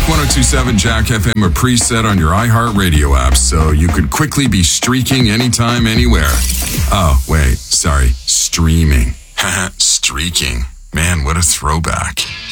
1027 Jack FM, a preset on your iHeartRadio app so you could quickly be streaking anytime, anywhere. Oh, wait, sorry, streaming. Streaking. Man, what a throwback.